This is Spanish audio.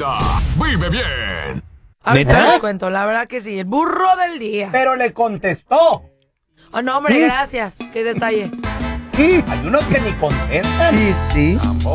vida. Vive bien. Ahorita ¿Neta? les cuento, la verdad que sí. El burro del día. Pero le contestó. Oh, no, hombre, gracias. Qué detalle. Hay unos que ni contestan. Sí, sí.